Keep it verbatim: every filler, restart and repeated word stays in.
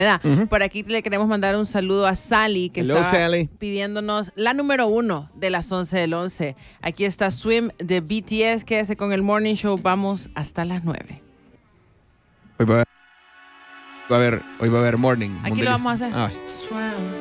Uh-huh. Por aquí le queremos mandar un saludo a Sally, que Hello, está Sally. pidiéndonos la número uno de las once del once. Aquí está Swim de B T S. Quédese con el Morning Show. Vamos hasta las nueve. Hoy va a haber, va a haber, hoy va a haber Morning. Aquí lo vamos a hacer. Ah.